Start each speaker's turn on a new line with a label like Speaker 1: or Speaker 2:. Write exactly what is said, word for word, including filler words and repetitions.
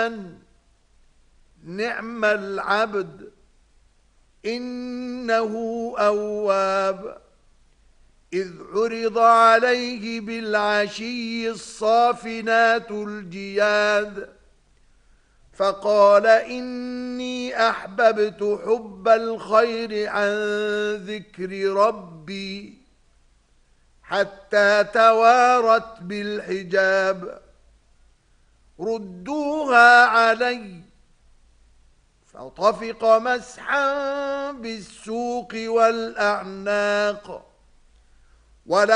Speaker 1: فلان نعم العبد إنه أواب. إذ عرض عليه بالعشي الصافنات الجياد فقال إني أحببت حب الخير عن ذكر ربي حتى توارت بالحجاب. ردوها علي فطفق مسحا بالسوق والأعناق.